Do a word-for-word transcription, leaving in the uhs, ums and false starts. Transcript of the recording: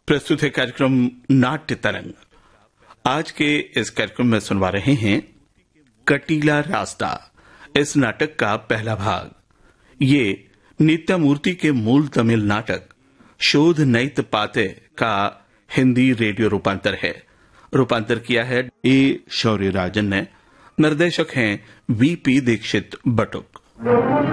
प्रस्तुत है कार्यक्रम नाट्य तरंग। आज के इस कार्यक्रम में सुनवा रहे हैं कटीला रास्ता, इस नाटक का पहला भाग। ये नित्यामूर्ति के मूल तमिल नाटक शोध नैत पाते का हिंदी रेडियो रूपांतर है। रूपांतर किया है ए शौर्य राजन ने। निर्देशक हैं वी पी दीक्षित बटुक।